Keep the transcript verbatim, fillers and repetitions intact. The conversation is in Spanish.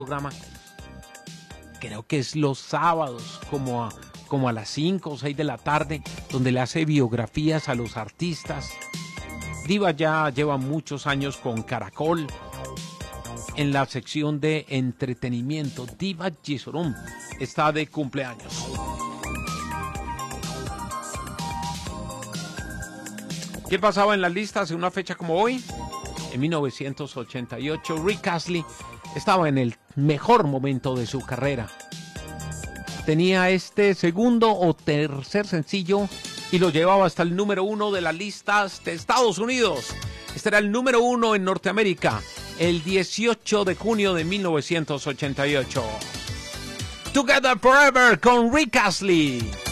programa, creo que es los sábados, como a, como a las cinco o seis de la tarde, donde le hace biografías a los artistas. Diva ya lleva muchos años con Caracol en la sección de entretenimiento. Diva Yesurum está de cumpleaños. ¿Qué pasaba en las listas en una fecha como hoy? En mil novecientos ochenta y ocho, Rick Astley estaba en el mejor momento de su carrera. Tenía este segundo o tercer sencillo y lo llevaba hasta el número uno de las listas de Estados Unidos. Este era el número uno en Norteamérica, el dieciocho de junio de mil novecientos ochenta y ocho. Together Forever con Rick Astley.